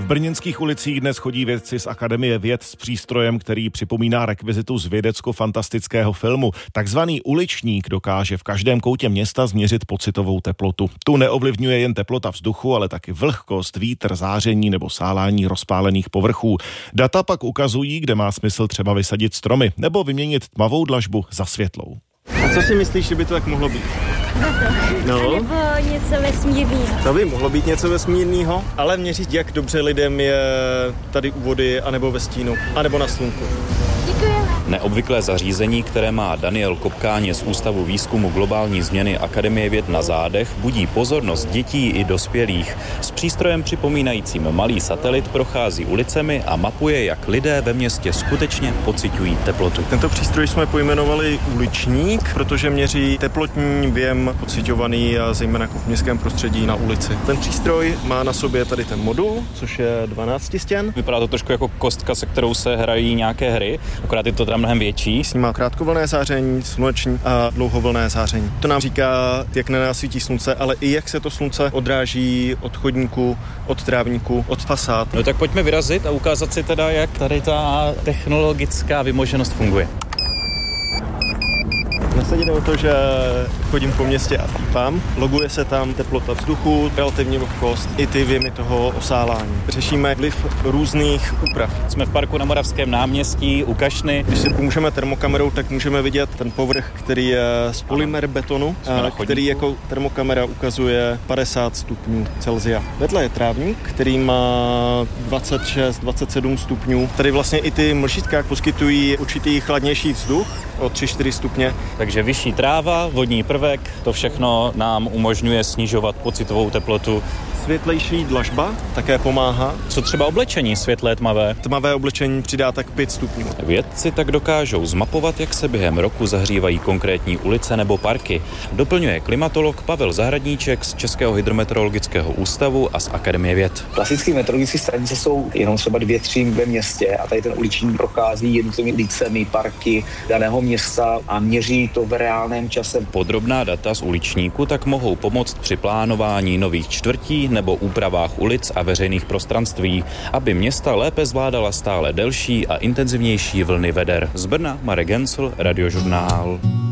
V brněnských ulicích dnes chodí vědci z Akademie věd s přístrojem, který připomíná rekvizitu z vědecko-fantastického filmu. Takzvaný uličník dokáže v každém koutě města změřit pocitovou teplotu. Tu neovlivňuje jen teplota vzduchu, ale taky vlhkost, vítr, záření nebo sálání rozpálených povrchů. Data pak ukazují, kde má smysl třeba vysadit stromy nebo vyměnit tmavou dlažbu za světlou. A co si myslíš, že by to tak mohlo být? No. A nebo něco vesmírného. To by mohlo být něco vesmírného, ale měřit, jak dobře lidem je tady u vody, anebo ve stínu, anebo na slunku. Děkujeme. Neobvyklé zařízení, které má Daniel Kopkáně z Ústavu výzkumu globální změny Akademie věd na zádech, budí pozornost dětí i dospělých. S přístrojem připomínajícím malý satelit prochází ulicemi a mapuje, jak lidé ve městě skutečně pociťují teplotu. Tento přístroj jsme pojmenovali uličník, protože měří teplotní věm pociťovaný a zejména v městském prostředí na ulici. Ten přístroj má na sobě tady ten modul, což je 12 stěn. Vypadá to trošku jako kostka, se kterou se hrají nějaké hry, akorát je to teda mnohem větší. S ním má krátkovlnné záření, sluneční a dlouhovlnné záření. To nám říká, jak na nás svítí slunce, ale i jak se to slunce odráží od chodníku, od trávníku, od fasád. No tak pojďme vyrazit a ukázat si teda, jak tady ta technologická vymoženost funguje. Nasadě o to, že chodím po městě a pípám. Loguje se tam teplota vzduchu, relativní vlhkost i ty věmy toho osálání. Řešíme vliv různých úprav. Jsme v parku na Moravském náměstí u Kašny. Když si pomůžeme termokamerou, tak můžeme vidět ten povrch, který je z polymer betonu, který jako termokamera ukazuje 50 stupňů Celsia. Vedle je trávník, který má 26-27 stupňů. Tady vlastně i ty mlžítka poskytují určitý chladnější vzduch o 3-4 stupně. Takže vyšší tráva, vodní prvek, to všechno nám umožňuje snižovat pocitovou teplotu. Světlejší dlažba také pomáhá. Co třeba oblečení světlé, tmavé? Tmavé oblečení přidá tak 5 stupňů. Vědci tak dokážou zmapovat, jak se během roku zahřívají konkrétní ulice nebo parky. Doplňuje klimatolog Pavel Zahradníček z Českého hydrometeorologického ústavu a z Akademie věd. Klasické meteorologické stanice jsou jenom třeba 2-3 ve městě a tady ten uliční prochází jednotlivými ulicemi, parky daného města a měří to v reálném čase. Podrobná data z uličníku tak mohou pomoct při plánování nových čtvrtí nebo úpravách ulic a veřejných prostranství, aby města lépe zvládala stále delší a intenzivnější vlny veder. Z Brna Marek Gencl, Radiožurnál.